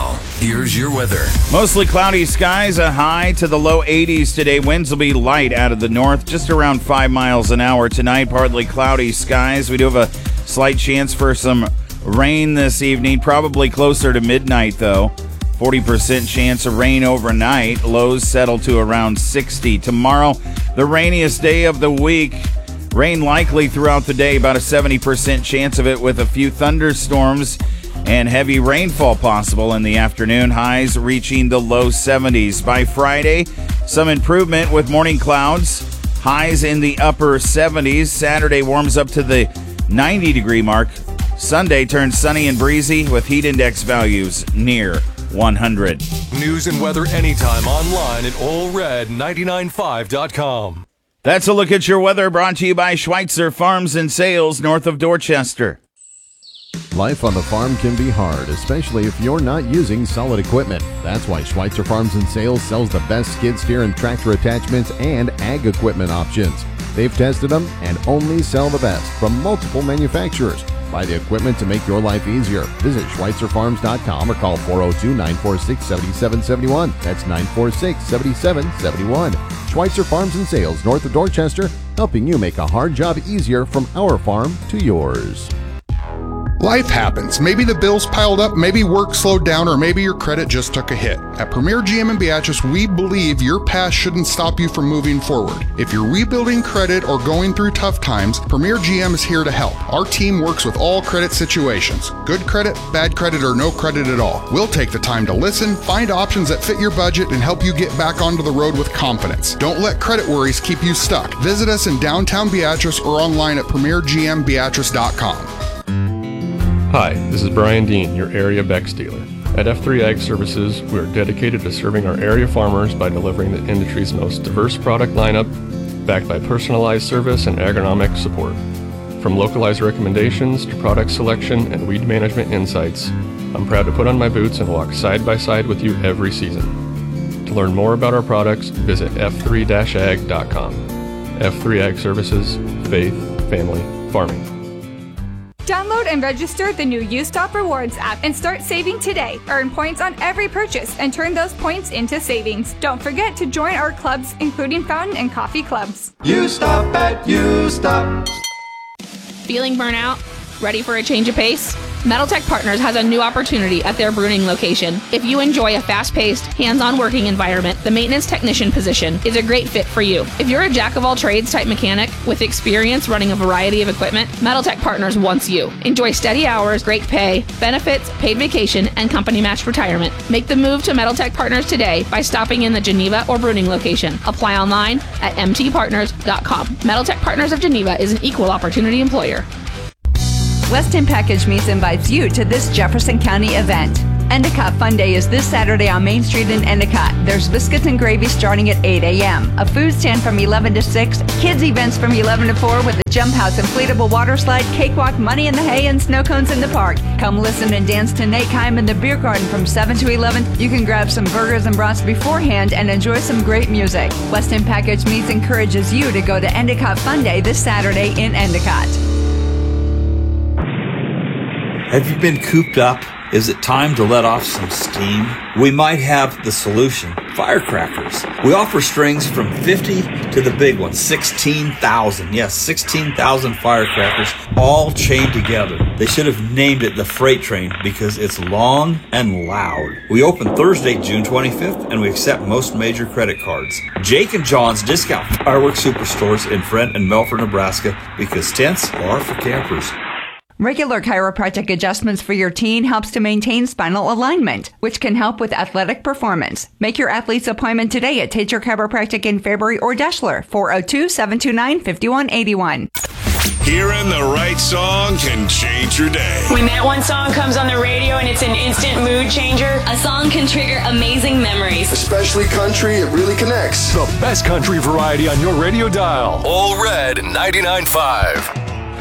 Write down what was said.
Now, here's your weather. Mostly cloudy skies, a high to the low 80s today. Winds will be light out of the north, just around 5 miles an hour tonight. Partly cloudy skies. We do have a slight chance for some rain this evening, probably closer to midnight, though. 40% chance of rain overnight. Lows settle to around 60. Tomorrow, the rainiest day of the week. Rain likely throughout the day, about a 70% chance of it, with a few thunderstorms and heavy rainfall possible in the afternoon. Highs reaching the low 70s. By Friday, some improvement with morning clouds. Highs in the upper 70s. Saturday warms up to the 90-degree mark. Sunday turns sunny and breezy with heat index values near 100. News and weather anytime online at allred995.com. That's a look at your weather, brought to you by Schweitzer Farms and Sales, north of Dorchester. Life on the farm can be hard, especially if you're not using solid equipment. That's why Schweitzer Farms and Sales sells the best skid steer and tractor attachments and ag equipment options. They've tested them and only sell the best from multiple manufacturers. Buy the equipment to make your life easier. Visit SchweizerFarms.com or call 402-946-7771. That's 946-7771. Schweitzer Farms and Sales, north of Dorchester, helping you make a hard job easier from our farm to yours. Life happens. Maybe the bills piled up, maybe work slowed down, or maybe your credit just took a hit. At Premier GM in Beatrice, we believe your past shouldn't stop you from moving forward. If you're rebuilding credit or going through tough times, Premier GM is here to help. Our team works with all credit situations. Good credit, bad credit, or no credit at all. We'll take the time to listen, find options that fit your budget, and help you get back onto the road with confidence. Don't let credit worries keep you stuck. Visit us in downtown Beatrice or online at premiergmbeatrice.com. Hi, this is Brian Dean, your area Bex dealer. At F3 Ag Services, we are dedicated to serving our area farmers by delivering the industry's most diverse product lineup, backed by personalized service and agronomic support. From localized recommendations to product selection and weed management insights, I'm proud to put on my boots and walk side by side with you every season. To learn more about our products, visit f3-ag.com. F3 Ag Services, faith, family, farming. Download and register the new U-Stop Rewards app and start saving today. Earn points on every purchase and turn those points into savings. Don't forget to join our clubs, including fountain and coffee clubs. U-Stop at U-Stop. Feeling burnout? Ready for a change of pace? Metaltech Partners has a new opportunity at their Bruning location. If you enjoy a fast-paced, hands-on working environment, the maintenance technician position is a great fit for you. If you're a jack-of-all-trades type mechanic with experience running a variety of equipment, Metaltech Partners wants you. Enjoy steady hours, great pay, benefits, paid vacation, and company-matched retirement. Make the move to Metaltech Partners today by stopping in the Geneva or Bruning location. Apply online at mtpartners.com. Metaltech Partners of Geneva is an equal opportunity employer. Weston Package Meats invites you to this Jefferson County event. Endicott Fun Day is this Saturday on Main Street in Endicott. There's biscuits and gravy starting at 8 a.m., a food stand from 11 to 6, kids events from 11 to 4 with a jump house, inflatable water slide, cakewalk, money in the hay, and snow cones in the park. Come listen and dance to Nate Kime in the beer garden from 7 to 11. You can grab some burgers and brats beforehand and enjoy some great music. Weston Package Meats encourages you to go to Endicott Fun Day this Saturday in Endicott. Have you been cooped up? Is it time to let off some steam? We might have the solution. Firecrackers. We offer strings from 50 to the big one, 16,000. Yes, 16,000 firecrackers all chained together. They should have named it the Freight Train because it's long and loud. We open Thursday, June 25th, and we accept most major credit cards. Jake and John's Discount Fireworks Superstores in Frent and Melford, Nebraska, because tents are for campers. Regular chiropractic adjustments for your teen helps to maintain spinal alignment, which can help with athletic performance. Make your athlete's appointment today at Tater Chiropractic in Fairbury or Deshler, 402-729-5181. Hearing the right song can change your day. When that one song comes on the radio and it's an instant mood changer, a song can trigger amazing memories. Especially country, it really connects. The best country variety on your radio dial. All Red 99.5.